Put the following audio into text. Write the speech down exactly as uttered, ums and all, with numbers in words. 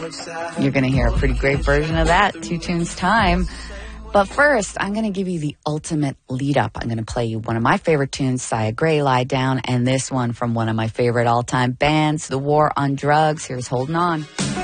You're going to hear a pretty great version of that, Two Tunes Time. But first, I'm going to give you the ultimate lead up. I'm going to play you one of my favorite tunes, Sia Gray, Lie Down, and this one from one of my favorite all-time bands, The War on Drugs. Here's Holding On.